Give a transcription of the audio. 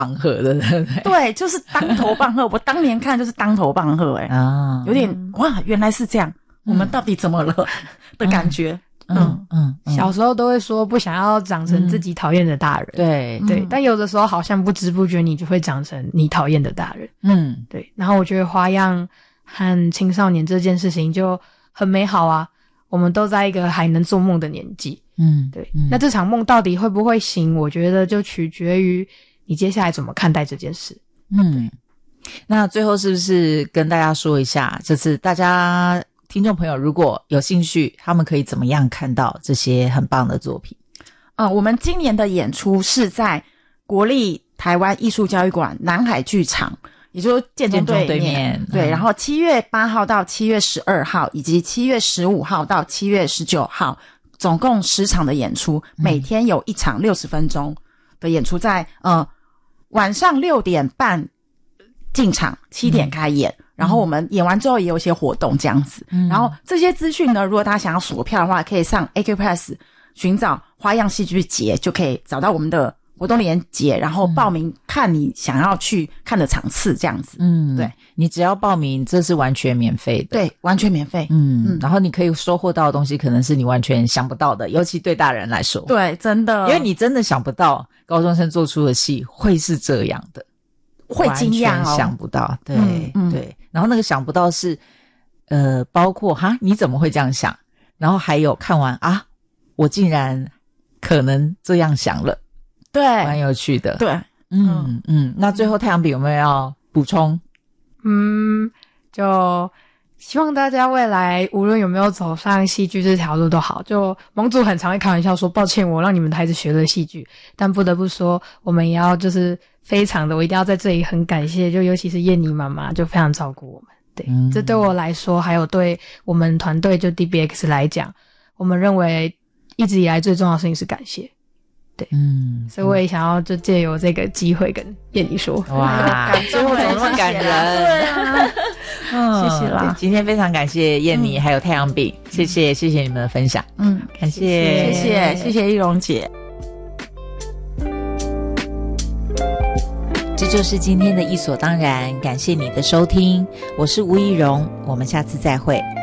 棒喝的，对不对？ 对，就是当头棒喝。我当年看就是当头棒喝，有点哇，原来是这样，我们到底怎么了的感觉。 小时候都会说不想要长成自己讨厌的大人，对，但有的时候好像不知不觉你就会长成你讨厌的大人。对。然后我觉得花样和青少年这件事情就很美好啊，我们都在一个还能做梦的年纪。对。那这场梦到底会不会醒，我觉得就取决于你接下来怎么看待这件事。 那最后是不是跟大家说一下，就是大家听众朋友如果有兴趣，他们可以怎么样看到这些很棒的作品？ 我们今年的演出是在国立台湾艺术教育馆南海剧场，也就是建中对面。对，然后7月8号到7月12号，以及7月15号到7月19号，总共10场的演出，每天有一场60分钟的演出，在晚上6点半进场，7点开演。然后我们演完之后也有一些活动这样子。然后这些资讯呢，如果大家想要锁票的话，可以上 AKPress 寻找花样戏剧节，就可以找到我们的活动连结，然后报名看你想要去看的场次这样子。对， 你只要报名，这是完全免费的。 对，完全免费。 然后你可以收获到的东西可能是你完全想不到的，尤其对大人来说。 对，真的， 因为你真的想不到高中生做出的戏会是这样的， 会惊讶完全想不到。对，对。然后那个想不到是包括你怎么会这样想，然后还有看完我竟然可能这样想了。 对， 蛮有趣的。 对。 那最后太阳饼有没有要补充？ 就希望大家未来无论有没有走上戏剧这条路都好，就盟主很常会开玩笑说抱歉我让你们的孩子学了戏剧，但不得不说我们也要就是非常的，我一定要在这里很感谢，就尤其是燕妮妈妈就非常照顾我们。对，这对我来说还有对我们团队就 DBX 来讲，我们认为一直以来最重要的事情是感谢。对，所以我也想要就借由这个机会跟燕妮说， 哇，最后怎么那么感人？ 对啊，谢谢啦。 今天非常感谢燕妮还有太阳饼，谢谢你们的分享。感谢谢谢易容姐。 这就是今天的艺所当然，感谢你的收听，我是吴易容，我们下次再会。